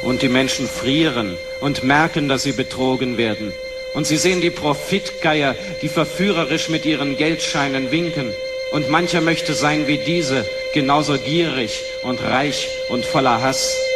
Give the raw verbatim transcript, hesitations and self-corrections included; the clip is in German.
Und die Menschen frieren und merken, dass sie betrogen werden. Und sie sehen die Profitgeier, die verführerisch mit ihren Geldscheinen winken. Und mancher möchte sein wie diese, genauso gierig und reich und voller Hass.